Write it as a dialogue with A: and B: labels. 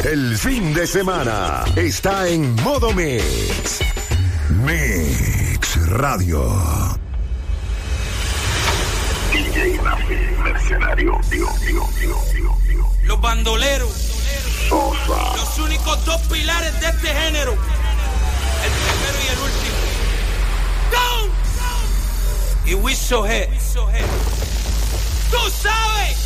A: El fin de semana está en modo Mix. Mix Radio. DJ Nafi, mercenario,
B: Los bandoleros.
A: Sosa.
B: Los únicos dos pilares de este género. El primero y el último. ¡Go! Y Wiso G. Tú sabes.